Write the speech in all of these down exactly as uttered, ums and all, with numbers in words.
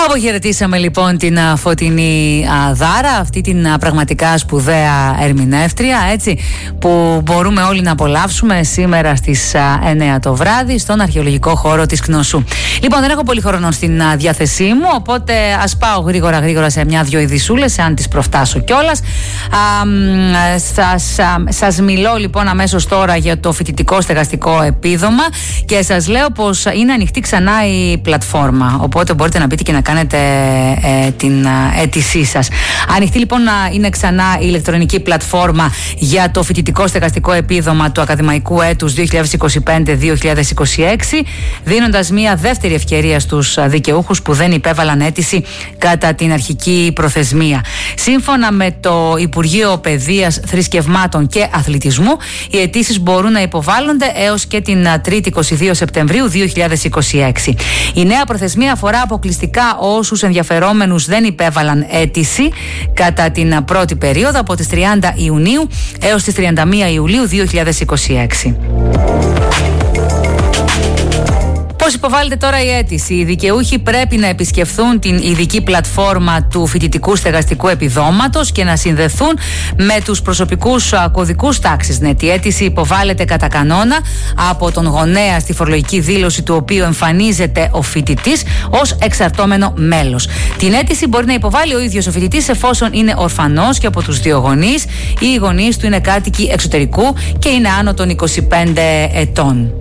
Αποχαιρετήσαμε λοιπόν την α, Φωτεινή α, Δάρα, αυτή την α, πραγματικά σπουδαία ερμηνεύτρια, έτσι, που μπορούμε όλοι να απολαύσουμε σήμερα στις α, εννιά το βράδυ στον αρχαιολογικό χώρο της Κνωσού. Λοιπόν, δεν έχω πολύ χρόνο στην α, διάθεσή μου, οπότε ας πάω γρήγορα γρήγορα σε μια-δυο ειδισούλες, αν τις προφτάσω κιόλας. Α, σας, α, σας μιλώ λοιπόν αμέσως τώρα για το φοιτητικό στεγαστικό επίδομα και σας λέω πως είναι ανοιχτή ξανά η πλατφόρμα, οπότε μπορείτε να μπείτε και να κάνετε ε, την ε, αίτησή σας. Ανοιχτή λοιπόν είναι ξανά η ηλεκτρονική πλατφόρμα για το φοιτητικό στεγαστικό επίδομα του ακαδημαϊκού έτους δύο χιλιάδες είκοσι πέντε δύο χιλιάδες είκοσι έξι, δίνοντας μια δεύτερη ευκαιρία στους δικαιούχους που δεν υπέβαλαν αίτηση κατά την αρχική προθεσμία. Σύμφωνα με το Υπουργείο Παιδείας, Θρησκευμάτων και Αθλητισμού, οι αιτήσεις μπορούν να υποβάλλονται έως και την τρίτη εικοστή δεύτερη Σεπτεμβρίου δύο χιλιάδες είκοσι έξι. Η νέα προθεσμία αφορά αποκλειστικά όσους ενδιαφερόμενους δεν υπέβαλαν αίτηση κατά την πρώτη περίοδο από τις τριάντα Ιουνίου έως τις τριάντα μία Ιουλίου δύο χιλιάδες είκοσι έξι. Πώς υποβάλλεται τώρα η αίτηση? Οι δικαιούχοι πρέπει να επισκεφθούν την ειδική πλατφόρμα του φοιτητικού στεγαστικού επιδόματος και να συνδεθούν με τους προσωπικούς κωδικούς τάξης ΝΕΤ. Η αίτηση υποβάλλεται κατά κανόνα από τον γονέα στη φορολογική δήλωση του οποίου εμφανίζεται ο φοιτητής ως εξαρτώμενο μέλος. Την αίτηση μπορεί να υποβάλει ο ίδιος ο φοιτητής εφόσον είναι ορφανός και από τους δύο γονείς ή οι γονείς του είναι κάτοικοι εξωτερικού και είναι άνω των είκοσι πέντε ετών.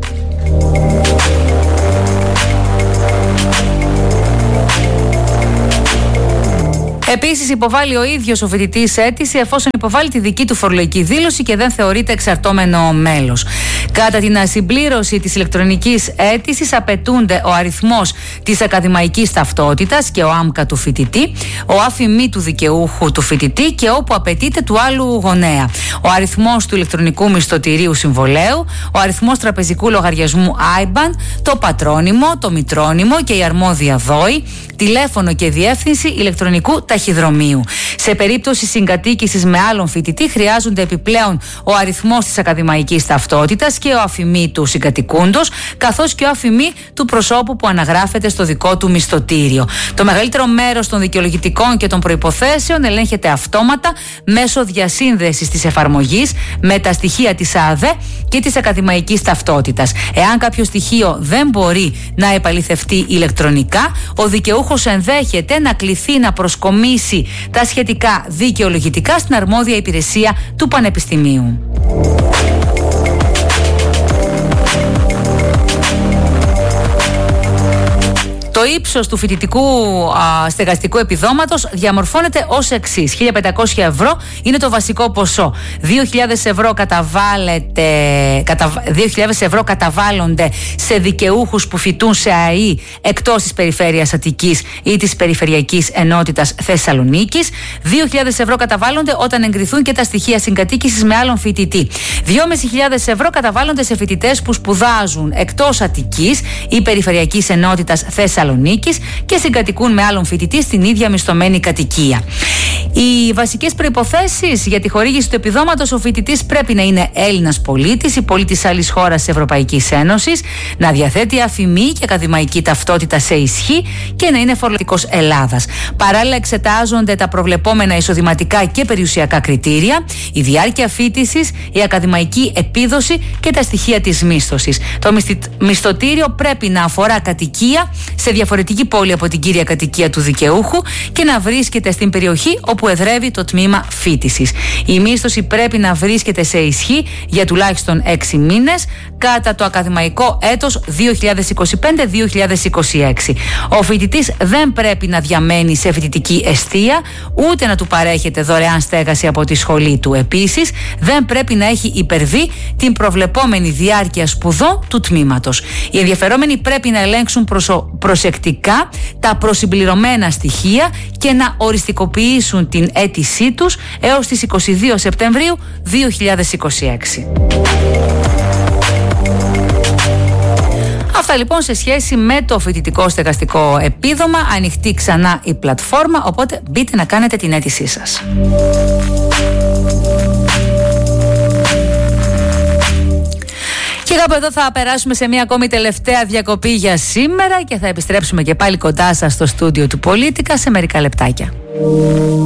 Επίσης, υποβάλλει ο ίδιος ο φοιτητής αίτηση εφόσον υποβάλλει τη δική του φορολογική δήλωση και δεν θεωρείται εξαρτώμενο μέλος. Κατά την συμπλήρωση της ηλεκτρονικής αίτησης απαιτούνται ο αριθμός της ακαδημαϊκής ταυτότητας και ο άμκα του φοιτητή, ο άφημί του δικαιούχου του φοιτητή και όπου απαιτείται του άλλου γονέα, ο αριθμός του ηλεκτρονικού μισθωτηρίου συμβολέου, ο αριθμός τραπεζικού λογαριασμού άι μπαν, το πατρόνυμο, το μητρόνυμο και η αρμόδια δόη, τηλέφωνο και διεύθυνση ηλεκτρονικού ταχυδρομείου. Σε περίπτωση συγκατοίκησης με άλλον φοιτητή, χρειάζονται επιπλέον ο αριθμός της ακαδημαϊκής ταυτότητας και ο αφημί του συγκατοικούντος, καθώς και ο αφημί του προσώπου που αναγράφεται στο δικό του μισθωτήριο. Το μεγαλύτερο μέρος των δικαιολογητικών και των προϋποθέσεων ελέγχεται αυτόματα μέσω διασύνδεσης της εφαρμογής με τα στοιχεία της ΑΔΕ και της ακαδημαϊκής ταυτότητας. Εάν κάποιο στοιχείο δεν μπορεί να επαληθευτεί ηλεκτρονικά, ο δικαιούχος ενδέχεται να κληθεί να προσκομίσει τα σχετικά δικαιολογητικά στην αρμόδια υπηρεσία του Πανεπιστημίου. Το ύψος του φοιτητικού α, στεγαστικού επιδόματος διαμορφώνεται ως εξής. χίλια πεντακόσια ευρώ είναι το βασικό ποσό. δύο χιλιάδες ευρώ, καταβάλλεται, κατα, δύο χιλιάδες ευρώ καταβάλλονται σε δικαιούχους που φοιτούν σε ΑΕΗ εκτός της περιφέρειας Αττικής ή της περιφερειακής ενότητας Θεσσαλονίκης. δύο χιλιάδες ευρώ καταβάλλονται όταν εγκριθούν και τα στοιχεία συγκατοίκησης με άλλον φοιτητή. δυόμισι χιλιάδες ευρώ καταβάλλονται σε φοιτητές που σπουδάζουν εκτός Αττικής ή περιφερειακής ενότητας Θεσσαλονίκης και συγκατοικούν με άλλον φοιτητή στην ίδια μισθωμένη κατοικία. Οι βασικές προϋποθέσεις για τη χορήγηση του επιδόματος: ο φοιτητής πρέπει να είναι Έλληνας πολίτης ή πολίτης άλλης χώρας της Ευρωπαϊκής Ένωσης, να διαθέτει αφημί και ακαδημαϊκή ταυτότητα σε ισχύ και να είναι φορολογικός Ελλάδας. Παράλληλα, εξετάζονται τα προβλεπόμενα εισοδηματικά και περιουσιακά κριτήρια, η διάρκεια φοίτησης, η ακαδημαϊκή επίδοση και τα στοιχεία της μίσθωσης. Το μισθωτήριο πρέπει να αφορά κατοικία σε διαφορετική πόλη από την κύρια κατοικία του δικαιούχου και να βρίσκεται στην περιοχή όπου εδρεύει το τμήμα φοίτησης. Η μίσθωση πρέπει να βρίσκεται σε ισχύ για τουλάχιστον έξι μήνες κατά το ακαδημαϊκό έτος δύο χιλιάδες είκοσι πέντε δύο χιλιάδες είκοσι έξι. Ο φοιτητής δεν πρέπει να διαμένει σε φοιτητική εστία, ούτε να του παρέχεται δωρεάν στέγαση από τη σχολή του. Επίσης, δεν πρέπει να έχει υπερβεί την προβλεπόμενη διάρκεια σπουδών του τμήματος. Οι ενδιαφερόμενοι πρέπει να ελέγξουν προσω... προσεκτικά τα προσυμπληρωμένα στοιχεία και να οριστικοποιήσουν την αίτησή τους έως τις εικοστή δεύτερη Σεπτεμβρίου δύο χιλιάδες είκοσι έξι. Αυτά λοιπόν σε σχέση με το φοιτητικό στεγαστικό επίδομα. Ανοιχτή ξανά η πλατφόρμα, οπότε μπείτε να κάνετε την αίτησή σας. Και κάπου εδώ θα περάσουμε σε μια ακόμη τελευταία διακοπή για σήμερα και θα επιστρέψουμε και πάλι κοντά σας στο στούντιο του Πολίτικα σε μερικά λεπτάκια.